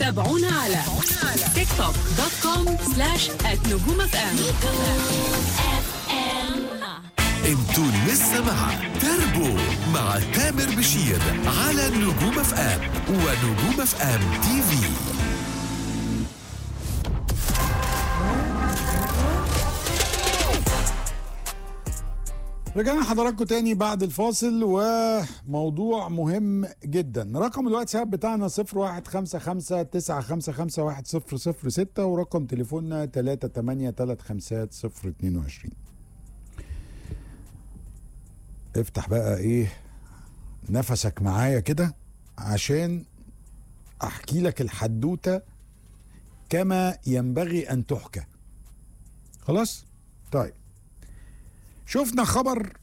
تابعونا على تيك توك .com/@نجوم FM. انتوا لسه مع تربو مع تامر بشير على نجوم اف ام ونجوم اف ام تي في. رجعنا حضراتكم تاني بعد الفاصل، وموضوع مهم جدا. رقم الواتساب بتاعنا 0155-955-1006 ورقم تليفوننا 3835022. افتح بقى ايه نفسك معايا كده عشان احكي لك الحدوتة كما ينبغي ان تحكى. خلاص؟ طيب، شفنا خبر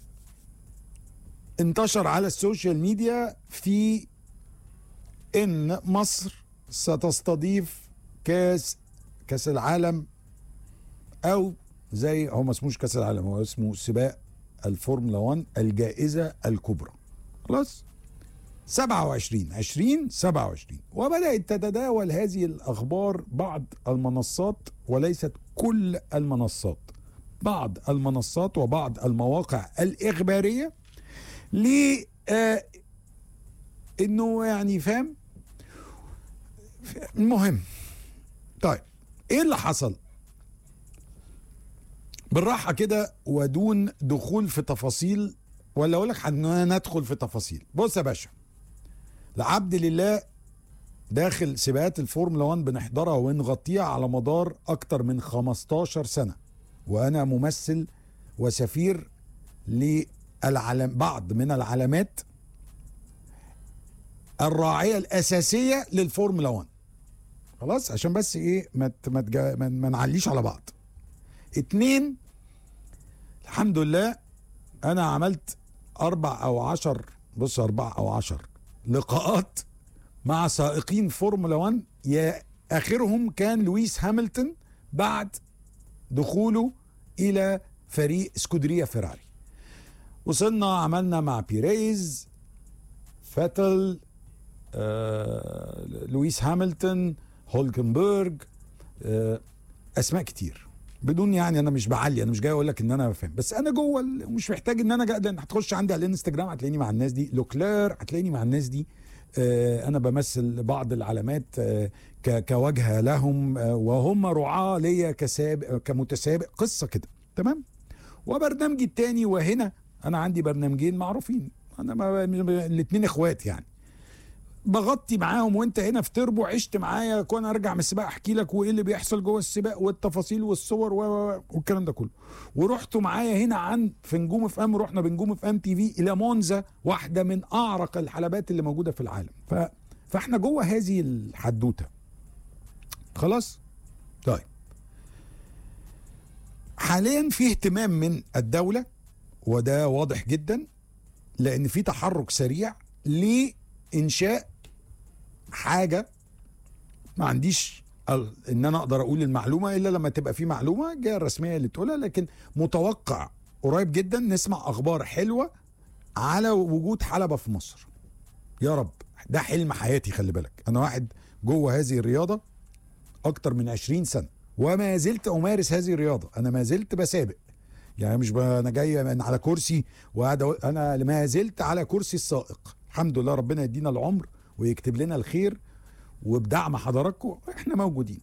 انتشر على السوشيال ميديا في ان مصر ستستضيف كاس العالم، او زي هو ما اسموش كاس العالم، هو اسمه سباق الفورمولا 1 الجائزة الكبرى. خلاص 2027. وبدأت تتداول هذه الأخبار بعض المنصات، وليست كل المنصات، بعض المنصات وبعض المواقع الإخبارية، إنه يعني فاهم. المهم، طيب إيه اللي حصل؟ بالراحة كده ودون دخول في تفاصيل، ولا أقول لك ندخل في تفاصيل. بص يا باشا، العبد لله داخل سباقات الفورمولا 1 بنحضرها ونغطيها على مدار أكتر من 15 سنة، وأنا ممثل وسفير بعض من العلامات الراعية الأساسية للفورمولا 1. خلاص، عشان بس إيه ما نعليش على بعض. 2، الحمد لله أنا عملت 4 أو 10 لقاءات مع سائقين فورمولا 1، يا آخرهم كان لويس هاملتون بعد دخوله إلى فريق سكودريا فيراري. وصلنا عملنا مع بيريز، فاتل، لويس هاملتون، هولكنبرغ، أسماء كتير. بدون يعني انا مش بعلي، انا مش جاي اقول لك ان انا فاهم، بس انا جوه ومش محتاج ان انا لان هتخش عندي على الانستجرام هتلاقيني مع الناس دي، لوكلير هتلاقيني مع الناس دي. انا بمثل بعض العلامات كوجهه لهم، وهم رعاه ليا كمتسابق، قصه كده. تمام. وبرنامجي التاني، وهنا انا عندي برنامجين معروفين، انا الاثنين اخوات يعني، بغطي معاهم. وانت هنا في تربو عشت معايا، كون ارجع من السباق احكي لك وايه اللي بيحصل جوه السباق والتفاصيل والصور والكلام ده كله. ورحتوا معايا هنا في نجوم اف ام، رحنا بنجوم اف ام تي في الى مونزا، واحده من اعرق الحلبات اللي موجوده في العالم. فاحنا جوه هذه الحدوته. خلاص. طيب، حاليا في اهتمام من الدوله، وده واضح جدا، لان في تحرك سريع لانشاء حاجة ما عنديش ان انا اقدر اقول المعلومة الا لما تبقى في معلومة جاية الرسمية اللي تقولها، لكن متوقع قريب جدا نسمع اخبار حلوة على وجود حلبة في مصر. يا رب، ده حلم حياتي. خلي بالك، انا واحد جوه هذه الرياضة اكتر من 20 سنة، وما زلت امارس هذه الرياضة. انا ما زلت بسابق، يعني مش انا جاي من على كرسي وقاعد، انا ما زلت على كرسي السائق. الحمد لله، ربنا يدينا العمر ويكتب لنا الخير، وبدعم حضراتكم احنا موجودين.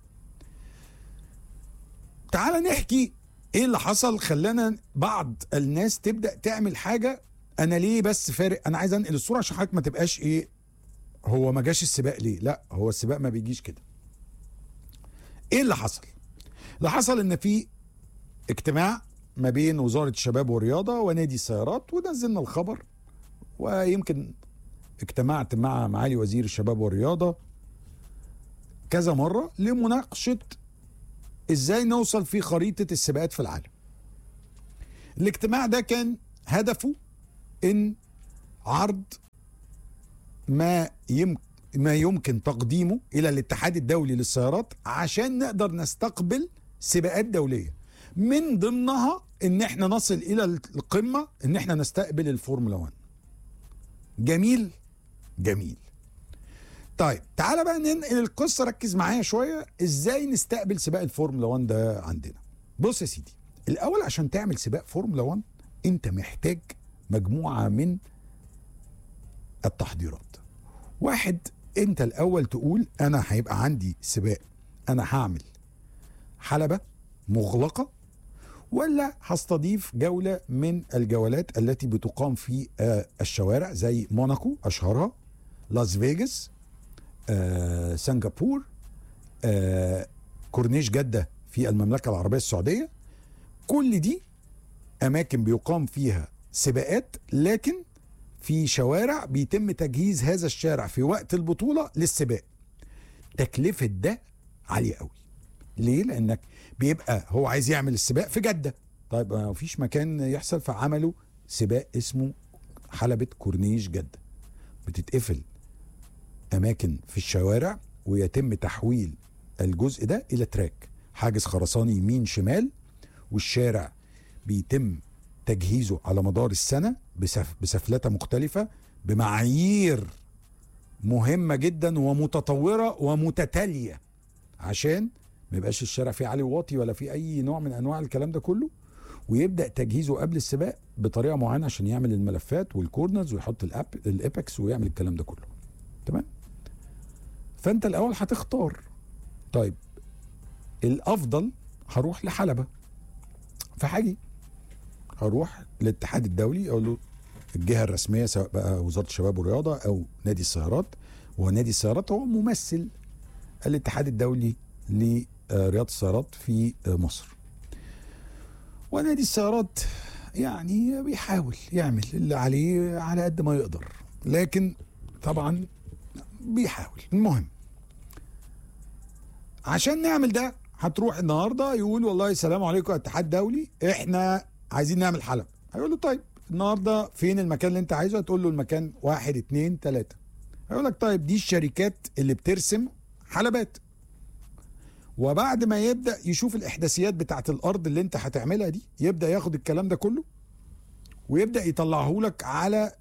تعال نحكي ايه اللي حصل. خلانا بعض الناس تبدأ تعمل حاجة. انا ليه بس فارق؟ انا عايز انقل الصورة عشان حضرتك ما تبقاش ايه هو ما جاش السباق ليه. لا، هو السباق ما بيجيش كده. ايه اللي حصل؟ اللي حصل ان في اجتماع ما بين وزارة الشباب والرياضة ونادي السيارات، ونزلنا الخبر، ويمكن اجتمعت مع معالي وزير الشباب والرياضة كذا مرة لمناقشة ازاي نوصل في خريطة السباقات في العالم. الاجتماع ده كان هدفه ان عرض ما يمكن تقديمه الى الاتحاد الدولي للسيارات عشان نقدر نستقبل سباقات دولية، من ضمنها ان احنا نصل الى القمة، ان احنا نستقبل الفورمولا 1. جميل. طيب تعالى بقى ننقل القصه، ركز معايا شويه ازاي نستقبل سباق الفورمولا 1 ده عندنا. بص يا سيدي، الاول عشان تعمل سباق فورمولا 1 انت محتاج مجموعه من التحضيرات. واحد، انت الاول تقول انا هيبقى عندي سباق، انا هعمل حلبة مغلقة ولا هستضيف جولة من الجولات التي بتقام في الشوارع زي موناكو اشهرها، لاس فيغاس، سنغافور، كورنيش جدة في المملكة العربية السعودية. كل دي اماكن بيقام فيها سباقات، لكن في شوارع بيتم تجهيز هذا الشارع في وقت البطولة للسباق. تكلفة ده عالية قوي. ليه؟ لأنك بيبقى هو عايز يعمل السباق في جدة، طيب ما فيش مكان يحصل، فعملوا سباق اسمه حلبة كورنيش جدة. بتتقفل أماكن في الشوارع ويتم تحويل الجزء ده إلى تراك، حاجز خرساني يمين شمال، والشارع بيتم تجهيزه على مدار السنة بسفلتة مختلفة بمعايير مهمة جدا ومتطورة ومتتالية، عشان ما يبقاش الشارع فيه عالي وواطي ولا فيه أي نوع من أنواع الكلام ده كله. ويبدأ تجهيزه قبل السباق بطريقة معينة عشان يعمل الملفات والكورنرز ويحط الإيبكس ويعمل الكلام ده كله. تمام؟ فأنت الأول هتختار، طيب الأفضل هروح لحلبة، فحاجي هروح للاتحاد الدولي اقول له الجهه الرسميه، سواء بقى وزاره الشباب والرياضه او نادي السيارات، ونادي السيارات هو ممثل الاتحاد الدولي لرياضه السيارات في مصر. ونادي السيارات يعني بيحاول يعمل اللي عليه على قد ما يقدر، لكن طبعا بيحاول. المهم عشان نعمل ده هتروح النهارده يقول والله السلام عليكم يا اتحاد دولي، احنا عايزين نعمل حلبة. هيقول له طيب النهارده فين المكان اللي انت عايزه؟ هتقول له المكان 1 2 3. هيقول لك طيب دي الشركات اللي بترسم حلبات. وبعد ما يبدأ يشوف الإحداثيات بتاعت الأرض اللي انت هتعملها دي، يبدأ ياخد الكلام ده كله ويبدأ يطلعه لك على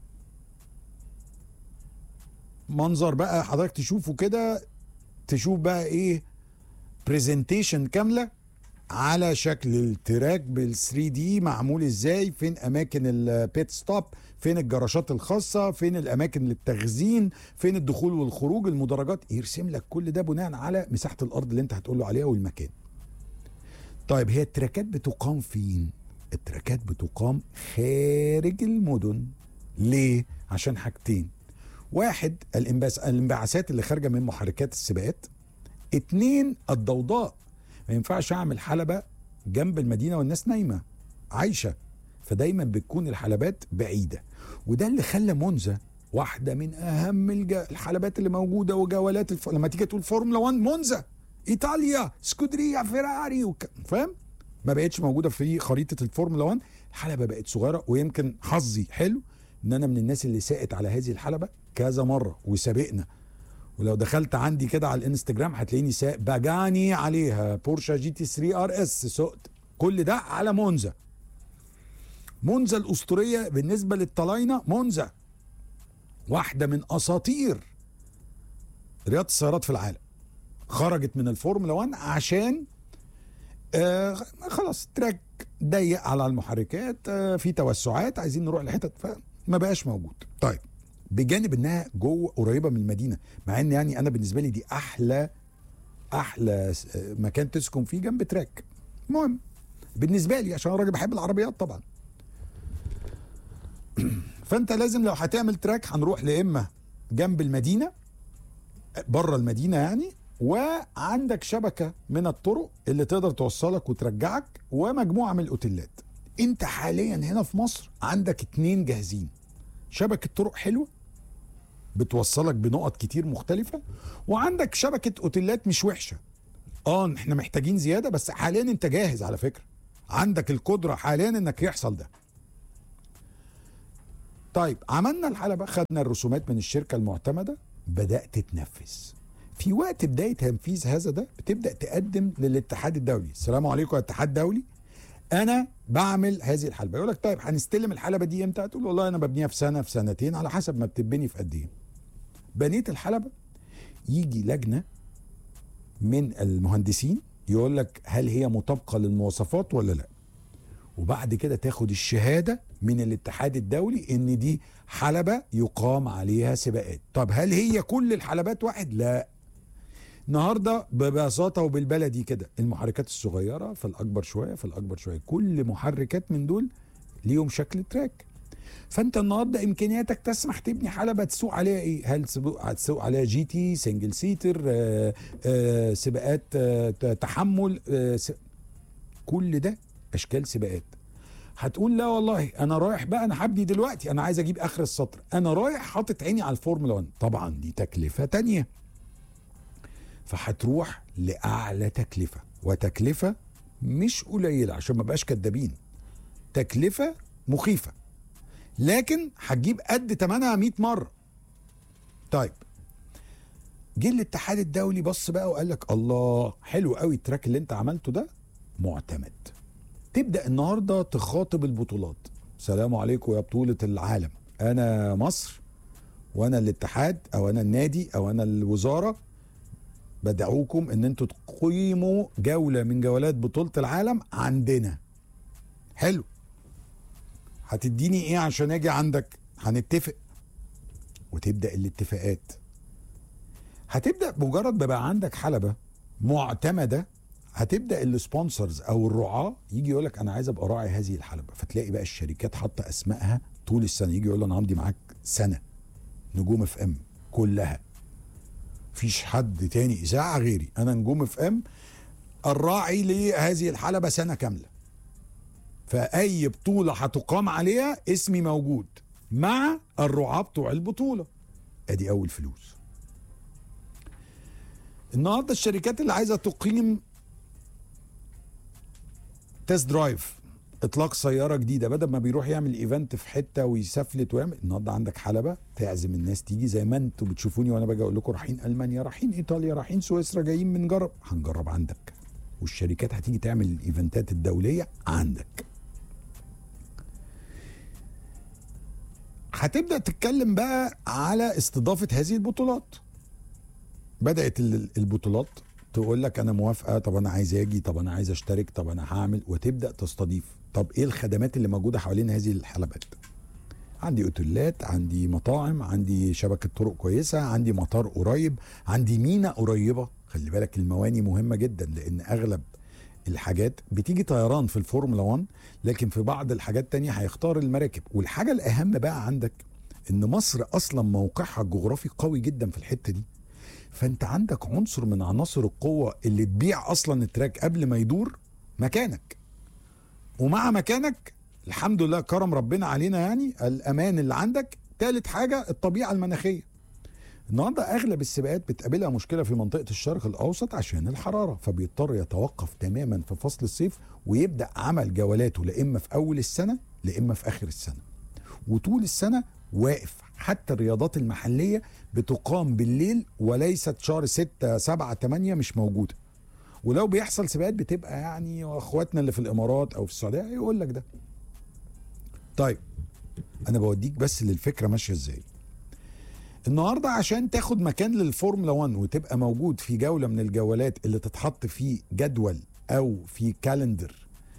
منظر بقى حضرتك تشوفه كده، تشوف بقى ايه، بريزنتيشن كاملة على شكل التراك بال3 دي معمول ازاي، فين اماكن البيت ستوب، فين الجراشات الخاصة، فين الاماكن للتخزين، فين الدخول والخروج، المدرجات. يرسم لك كل ده بناء على مساحة الارض اللي انت هتقول له عليها والمكان. طيب هي التراكات بتقام فين؟ التراكات بتقام خارج المدن. ليه؟ عشان حاجتين، واحد الانبعاثات اللي خارجة من محركات السباقات، 2 الضوضاء. ما ينفعش اعمل حلبة جنب المدينة والناس نايمة عايشة، فدايما بتكون الحلبات بعيدة. وده اللي خلى مونزا واحدة من اهم الحلبات اللي موجودة وجولات لما تيجي تقول فورمولا 1 مونزا، ايطاليا، سكودريا، فيراري فاهم؟ ما بقتش موجودة في خريطة الفورمولا 1. الحلبة بقت صغيرة، ويمكن حظي حلو ان انا من الناس اللي ساقت على هذه الحلبة كذا مرة وسابقنا. ولو دخلت عندي كده على الانستجرام هتلاقيني ساق باجاني عليها، بورشا جي تي 3 ار اس سقت، كل ده على مونزا. مونزا الاسطوريه بالنسبه للطلاينه، مونزا واحده من اساطير رياضه السيارات في العالم، خرجت من الفورمولا 1 عشان خلاص تراك ضيق على المحركات، في توسعات، عايزين نروح لحتت، فما بقاش موجود. طيب بجانب انها جوه قريبه من المدينه، مع ان يعني انا بالنسبه لي دي احلى مكان تسكن فيه جنب تراك. المهم بالنسبه لي عشان انا راجل بحب العربيات طبعا. فانت لازم لو هتعمل تراك هنروح لاما جنب المدينه بره المدينه يعني، وعندك شبكه من الطرق اللي تقدر توصلك وترجعك، ومجموعه من الاوتيلات. انت حاليا هنا في مصر عندك 2 جاهزين، شبكه طرق حلوه بتوصلك بنقط كتير مختلفة، وعندك شبكة اوتيلات مش وحشة. احنا محتاجين زيادة، بس حاليا انت جاهز على فكرة، عندك القدرة حاليا انك يحصل ده. طيب عملنا الحلبة، خدنا الرسومات من الشركة المعتمدة، بدأت تتنفذ. في وقت بداية تنفيذ هذا ده بتبدأ تقدم للاتحاد الدولي، السلام عليكم يا اتحاد دولي، انا بعمل هذه الحلبة. يقول لك طيب هنستلم الحلبة دي امتى؟ تقول والله انا ببنيها في سنة في سنتين على حسب ما بتبني في قد ايه. بنيت الحلبة، يجي لجنه من المهندسين يقول لك هل هي مطابقه للمواصفات ولا لا، وبعد كده تاخد الشهاده من الاتحاد الدولي ان دي حلبه يقام عليها سباقات. طب هل هي كل الحلبات واحد؟ لا. النهارده ببساطه وبالبلدي كده، المحركات الصغيره فالاكبر شويه فالاكبر شويه، كل محركات من دول ليهم شكل تراك. فانت النهارده امكانياتك تسمح تبني حلبه تسوق عليها ايه؟ هل هتسوق عليها جي تي، سنجل سيتر، سباقات تحمل، كل ده اشكال سباقات. هتقول لا والله انا رايح بقى، انا هبني دلوقتي، انا عايز اجيب اخر السطر، انا رايح حاطط عيني على الفورمولا 1. طبعا دي تكلفه تانية، فهتروح لاعلى تكلفه، وتكلفه مش قليله عشان ما بقاش كدابين، تكلفه مخيفه، لكن هتجيب قد ثمنها 100 مره. طيب جه الاتحاد الدولي بص بقى وقال لك الله حلو قوي التراك اللي انت عملته ده، معتمد. تبدا النهارده تخاطب البطولات، سلام عليكم يا بطوله العالم، انا مصر وانا الاتحاد او انا النادي او انا الوزاره بدعوكم ان انتوا تقيموا جوله من جولات بطوله العالم عندنا. حلو، هتديني ايه عشان اجي عندك؟ هنتفق، وتبدا الاتفاقات. هتبدا مجرد ما بقى عندك حلبه معتمده، هتبدا السبونسرز او الرعاه يجي يقول لك انا عايز ابقى راعي هذه الحلبه، فتلاقي بقى الشركات حاطه اسمائها طول السنه، يجي يقول له انا همضي معاك سنه نجوم اف ام كلها، مفيش حد تاني اذاعه غيري، انا نجوم اف ام الراعي لهذه الحلبه سنه كامله، فاي بطوله هتقام عليها اسمي موجود مع الرعاه بتوع البطوله. ادي اول فلوس. النهارده الشركات اللي عايزه تقيم تيست درايف، اطلاق سياره جديده، بدل ما بيروح يعمل ايفنت في حته ويسفلت ويعمل، النهارده عندك حلبه تعزم الناس تيجي، زي ما انتوا بتشوفوني وانا باجي اقول لكم رايحين المانيا، رايحين ايطاليا، رايحين سويسرا، جايين بنجرب، هنجرب عندك، والشركات هتيجي تعمل الايفنتات الدوليه عندك. هتبدا تتكلم بقى على استضافه هذه البطولات. بدات البطولات تقول لك انا موافقه، طب انا عايز اجي، طب انا عايز اشترك، طب انا هعمل، وتبدا تستضيف. طب ايه الخدمات اللي موجوده حوالين هذه الحلبات؟ عندي اوتيلات، عندي مطاعم، عندي شبكه طرق كويسه، عندي مطار قريب، عندي مينا قريبه. خلي بالك المواني مهمه جدا، لان اغلب الحاجات بتيجي طيران في الفورمولا 1، لكن في بعض الحاجات التانية هيختار المراكب. والحاجه الاهم بقى عندك ان مصر اصلا موقعها الجغرافي قوي جدا في الحته دي، فانت عندك عنصر من عناصر القوة اللي تبيع اصلا التراك قبل ما يدور، مكانك. ومع مكانك الحمد لله كرم ربنا علينا، يعني الامان اللي عندك. ثالث حاجة الطبيعة المناخية. النهارده اغلب السباقات بتقابلها مشكلة في منطقة الشرق الاوسط عشان الحرارة، فبيضطر يتوقف تماما في فصل الصيف ويبدأ عمل جولاته لا اما في اول السنة لا اما في اخر السنة، وطول السنة واقف. حتى الرياضات المحلية بتقام بالليل، وليست شهر 6 7 8 مش موجودة. ولو بيحصل سباقات بتبقى يعني، واخواتنا اللي في الامارات او في السعودية يقول لك ده. طيب انا بوديك بس للفكرة ماشية ازاي. النهاردة عشان تاخد مكان للفورمولا 1 وتبقى موجود في جولة من الجولات اللي تتحط في جدول او في كالندر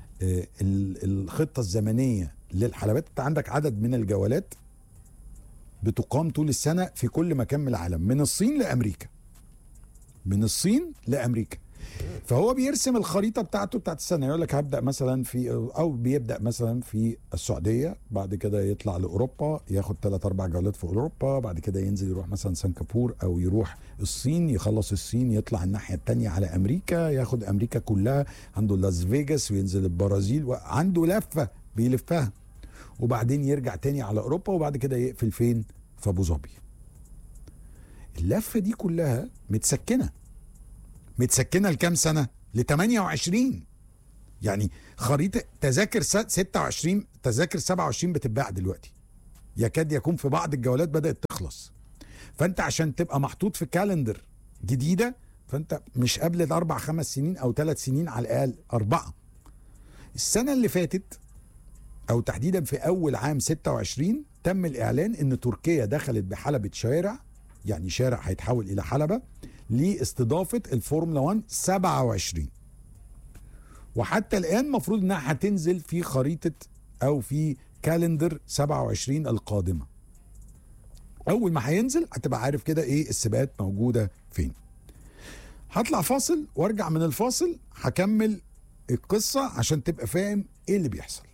الخطة الزمنية للحلبات، انت عندك عدد من الجولات بتقام طول السنة في كل مكان من العالم، من الصين لأمريكا، من الصين لأمريكا. فهو بيرسم الخريطة بتاعته بتاعت السنة، يقول لك هبدأ مثلا في، أو بيبدأ مثلا في السعودية، بعد كده يطلع لأوروبا ياخد 3-4 جولات في أوروبا، بعد كده ينزل يروح مثلا سنغافور أو يروح الصين، يخلص الصين يطلع الناحية التانية على أمريكا، ياخد أمريكا كلها، عنده لاس فيجاس وينزل البرازيل، وعنده لفة بيلفها، وبعدين يرجع تاني على أوروبا، وبعد كده يقفل فين؟ في أبو ظبي. اللفة دي كلها متسكنة لكام سنة؟ ل28. يعني خريطة تذاكر 26 تذاكر 27 بتتباع دلوقتي، يكاد يكون في بعض الجولات بدأت تخلص. فأنت عشان تبقى محطوط في كالندر جديدة، فأنت مش قبل الأربع 5 سنين أو 3 سنين على الأقل 4. السنة اللي فاتت أو تحديدا في أول عام 26 تم الإعلان إن تركيا دخلت بحلبة شوارع يعني شارع هيتحول الى حلبة لاستضافة الفورمولا 1 27. وحتى الان المفروض انها هتنزل في خريطة او في كالندر 27 القادمة. اول ما هينزل هتبقى عارف كده ايه السباقات موجودة فين. هطلع فاصل وارجع من الفاصل هكمل القصة عشان تبقى فاهم ايه اللي بيحصل.